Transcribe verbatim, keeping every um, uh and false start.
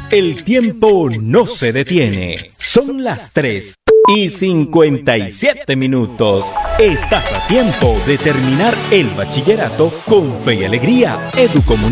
El tiempo no se detiene. Son las tres y cincuenta y siete minutos. Estás a tiempo de terminar el bachillerato con fe y alegría. Educomunicación.